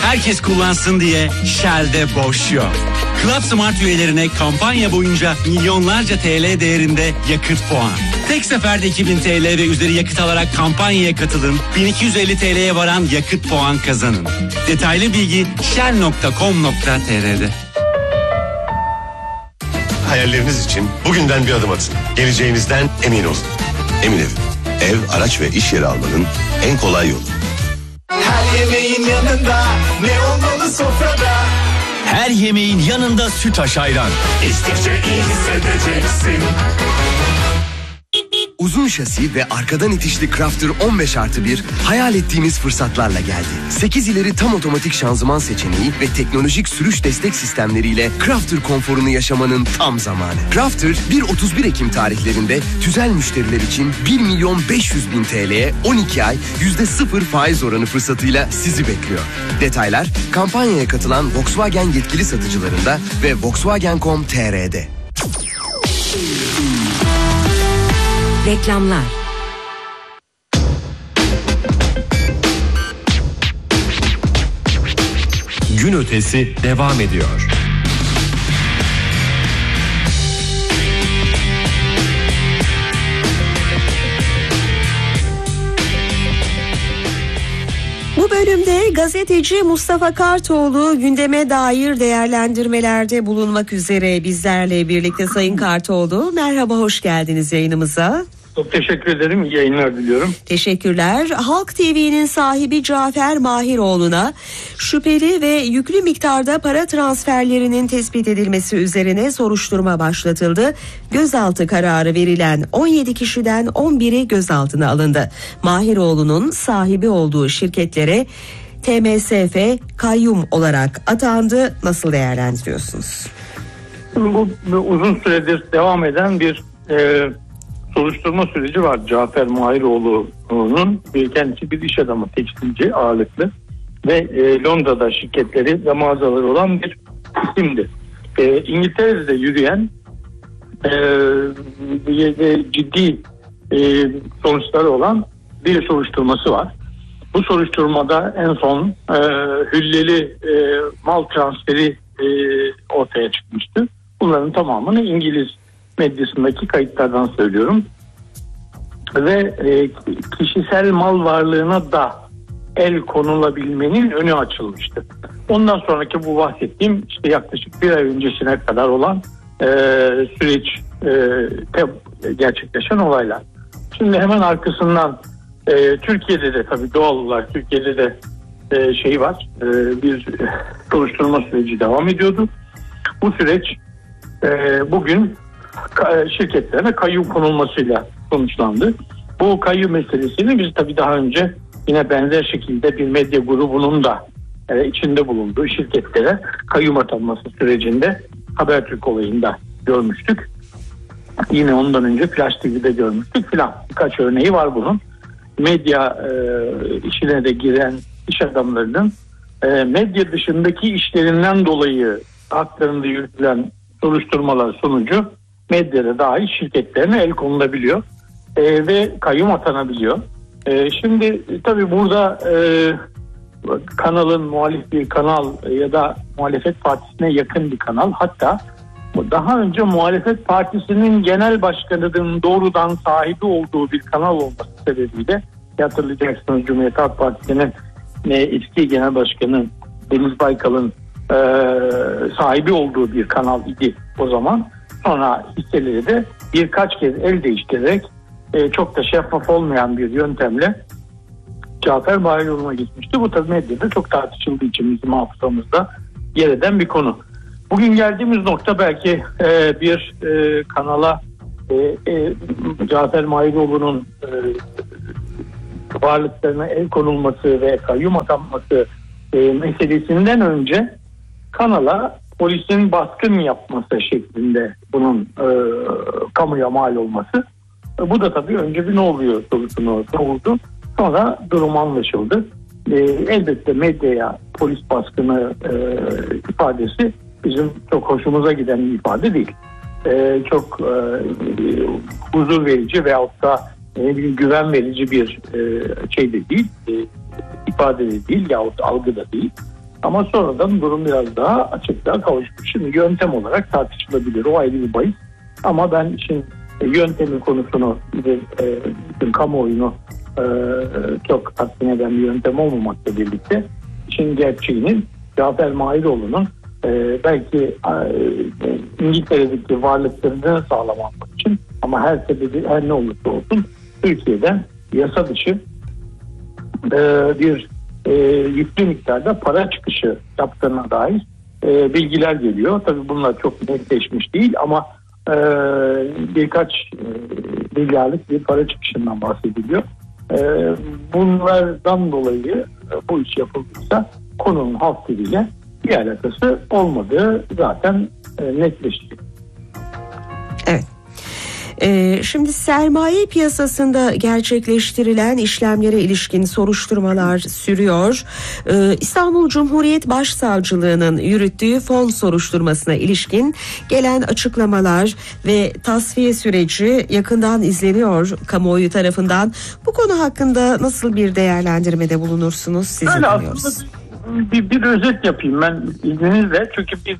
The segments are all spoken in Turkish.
Herkes kullansın diye Shell'de boş yok. Club Smart üyelerine kampanya boyunca milyonlarca TL değerinde yakıt puan. Tek seferde 2000 TL ve üzeri yakıt alarak kampanyaya katılın. 1250 TL'ye varan yakıt puan kazanın. Detaylı bilgi shell.com.tr'de. Hayalleriniz için bugünden bir adım atın. Geleceğinizden emin olun. Emin Ev, araç ve iş yeri almanın en kolay yolu. Her yemeğin yanında ne olmalı sofrada? Her yemeğin yanında Sütaş ayran. İçtikçe iyi hissedeceksin. Uzun şasi ve arkadan itişli Crafter 15+1 hayal ettiğiniz fırsatlarla geldi. 8 ileri tam otomatik şanzıman seçeneği ve teknolojik sürüş destek sistemleriyle Crafter konforunu yaşamanın tam zamanı. Crafter 1-31 Ekim tarihlerinde tüzel müşteriler için 1.500.000 TL'ye 12 ay %0 faiz oranı fırsatıyla sizi bekliyor. Detaylar kampanyaya katılan Volkswagen yetkili satıcılarında ve Volkswagen.com.tr'de. Reklamlar. Gün ötesi devam ediyor. Bu bölümde gazeteci Mustafa Kartoğlu gündeme dair değerlendirmelerde bulunmak üzere bizlerle birlikte. Sayın Kartoğlu, merhaba, hoş geldiniz yayınımıza. Çok teşekkür ederim. İyi yayınlar diliyorum. Teşekkürler. Halk TV'nin sahibi Cafer Mahiroğlu'na şüpheli ve yüklü miktarda para transferlerinin tespit edilmesi üzerine soruşturma başlatıldı. Gözaltı kararı verilen 17 kişiden 11'i gözaltına alındı. Mahiroğlu'nun sahibi olduğu şirketlere TMSF kayyum olarak atandı. Nasıl değerlendiriyorsunuz? Bu uzun süredir devam eden bir soruşturma süreci var. Cafer Mahiroğlu'nun kendisi bir iş adamı, tekstilci ağırlıklı ve Londra'da şirketleri ve mağazaları olan bir isimdi. İngiltere'de yürüyen ciddi sonuçları olan bir soruşturması var. Bu soruşturmada en son hülleli mal transferi ortaya çıkmıştı. Bunların tamamını İngiliz medyasındaki kayıtlardan söylüyorum. Ve kişisel mal varlığına da el konulabilmenin önü açılmıştı. Ondan sonraki bu bahsettiğim işte yaklaşık bir ay öncesine kadar olan süreç gerçekleşen olaylar. Şimdi hemen arkasından Türkiye'de de tabii doğal olarak Türkiye'de de şey var, bir soruşturma süreci devam ediyordu. Bu süreç bugün şirketlerine kayyum konulmasıyla sonuçlandı. Bu kayyum meselesini biz tabii daha önce yine benzer şekilde bir medya grubunun da içinde bulunduğu şirketlere kayyum atanması sürecinde Habertürk olayında görmüştük. Yine ondan önce Flash TV'de görmüştük filan. Birkaç örneği var bunun. Medya işine de giren iş adamlarının medya dışındaki işlerinden dolayı haklarında yürütülen soruşturmalar sonucu medyada dahil şirketlerine el konulabiliyor ve kayyum atanabiliyor. Şimdi tabii burada kanalın muhalif bir kanal ya da muhalefet partisine yakın bir kanal, hatta daha önce muhalefet partisinin genel başkanının doğrudan sahibi olduğu bir kanal olması sebebiyle, hatırlayacaksınız Cumhuriyet Halk Partisi'nin eski genel başkanı Deniz Baykal'ın sahibi olduğu bir kanal idi o zaman. Sonra hisseleri de birkaç kez el değiştirerek çok da şeffaf olmayan bir yöntemle Cafer Mahiroğlu'na gitmişti. Bu tabii medyada çok tartışıldığı için bizim hafızamızda yer eden bir konu. Bugün geldiğimiz nokta belki bir kanala Cafer Mahiroğlu'nun varlıklarına el konulması ve kayyum atanması meselesinden önce kanala polisin baskın yapması şeklinde bunun kamuya mal olması. Bu da tabii önce bir ne oluyor sorusunu soruldu. Sonra durum anlaşıldı. Elbette medyaya polis baskını ifadesi bizim çok hoşumuza giden bir ifade değil. Çok huzur verici veyahut da güven verici bir şey de değil, ifade de değil yahut algı da değil. Ama sonradan durum biraz daha açıklığa kavuşmuş. Şimdi yöntem olarak tartışılabilir, o ayrı bir bahis. Ama ben işin yöntemin konusunu, bütün kamuoyunu çok tatmin eden bir yöntem olmamakla birlikte işin gerçeğinin Cafer Mahiroğlu'nun belki İngiltere'deki varlıklarını sağlamak için, ama her sebebi her ne olursa olsun Türkiye'den yasa dışı bir yüklü miktarda para çıkışı yaptığına dair bilgiler geliyor. Tabii bunlar çok netleşmiş değil ama birkaç milyarlık bir para çıkışından bahsediliyor. Bunlardan dolayı bu iş yapıldıysa konunun halk diliyle bir alakası olmadığı zaten netleşti. Evet. Şimdi sermaye piyasasında gerçekleştirilen işlemlere ilişkin soruşturmalar sürüyor. İstanbul Cumhuriyet Başsavcılığı'nın yürüttüğü fon soruşturmasına ilişkin gelen açıklamalar ve tasfiye süreci yakından izleniyor kamuoyu tarafından. Bu konu hakkında nasıl bir değerlendirmede bulunursunuz? Sizi dinliyoruz. Bir özet yapayım ben izninizle, çünkü biz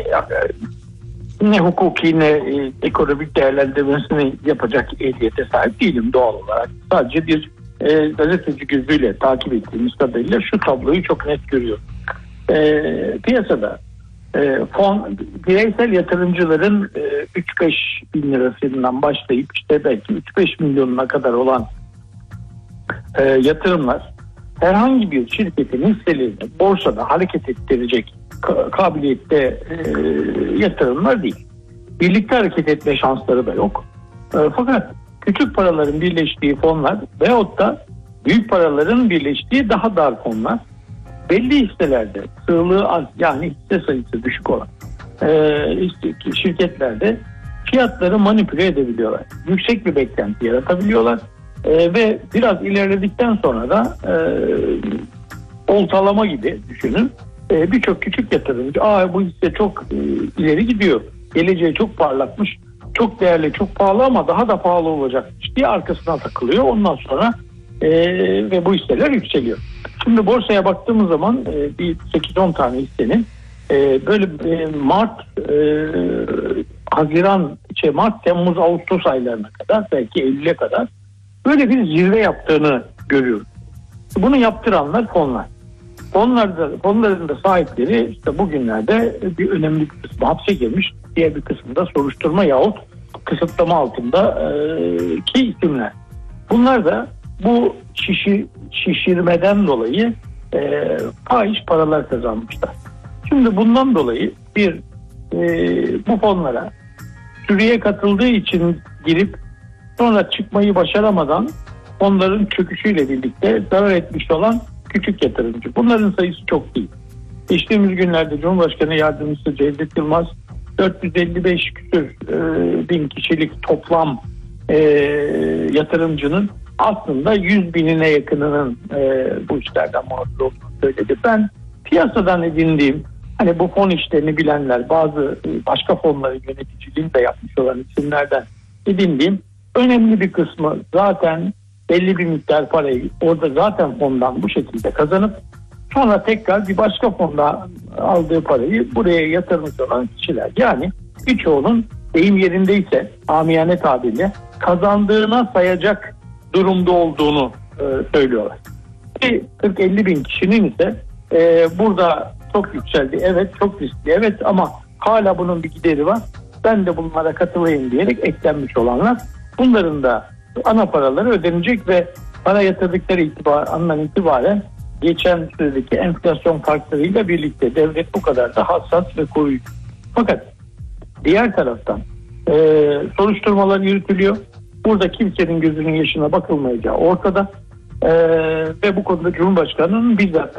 ne hukuki ne ekonomik değerlendirmesini yapacak ehliyete sahip değilim doğal olarak. Sadece bir gazeteci gözüyle takip ettiğimiz kadarıyla şu tabloyu çok net görüyoruz. Piyasada bireysel yatırımcıların 3-5 bin lirasından başlayıp işte belki 3-5 milyonuna kadar olan yatırımlar herhangi bir şirketin hisselerini borsada hareket ettirecek kabiliyette yatırımlar değil. Birlikte hareket etme şansları da yok. Fakat küçük paraların birleştiği fonlar veyahut da büyük paraların birleştiği daha dar fonlar belli hisselerde sığlığı az, yani hisse sayısı düşük olan şirketlerde fiyatları manipüle edebiliyorlar. Yüksek bir beklenti yaratabiliyorlar ve biraz ilerledikten sonra da oltalama gibi düşünün. Birçok küçük yatırımcı bu hisse çok ileri gidiyor, geleceği çok parlakmış, çok değerli, çok pahalı ama daha da pahalı olacakmış diye arkasına takılıyor. Ondan sonra ve bu hisseler yükseliyor. Şimdi borsaya baktığımız zaman bir 8-10 tane hissenin böyle Mart, Temmuz, Ağustos aylarına kadar, belki Eylül'e kadar böyle bir zirve yaptığını görüyoruz. Bunu yaptıranlar fonlar. Fonların da sahipleri işte bugünlerde bir önemli bir kısmı hapse girmiş, diğer bir kısmı da soruşturma yahut kısıtlama altında ki isimler. Bunlar da bu şişirmeden dolayı fahiş paralar kazanmışlar. Şimdi bundan dolayı bu fonlara sürüye katıldığı için girip sonra çıkmayı başaramadan fonların çöküşüyle birlikte zarar etmiş olan küçük yatırımcı. Bunların sayısı çok değil. Geçtiğimiz günlerde Cumhurbaşkanı Yardımcısı Cevdet Yılmaz 455 küsur bin kişilik toplam yatırımcının aslında 100 binine yakınının bu işlerden mağdur olduğunu söyledi. Ben piyasadan edindiğim, hani bu fon işlerini bilenler, bazı başka fonların yöneticiliğini de yapmış olan isimlerden edindiğim önemli bir kısmı zaten belli bir miktar parayı orada zaten fondan bu şekilde kazanıp sonra tekrar bir başka fonda aldığı parayı buraya yatırmış olan kişiler. Yani birçoğunun deyim yerindeyse amiyane tabirle kazandığına sayacak durumda olduğunu söylüyorlar. 40-50 bin kişinin ise burada çok yükseldi, evet, çok riskli, evet, ama hala bunun bir gideri var, ben de bunlara katılayım diyerek eklenmiş olanlar, bunların da ana paraları ödenecek ve para yatırdıkları andan itibaren geçen süredeki enflasyon farklarıyla birlikte devlet bu kadar da hassas ve koruyucu. Fakat diğer taraftan soruşturmalar yürütülüyor. Burada kimsenin gözünün yaşına bakılmayacağı ortada ve bu konuda Cumhurbaşkanı'nın bizzat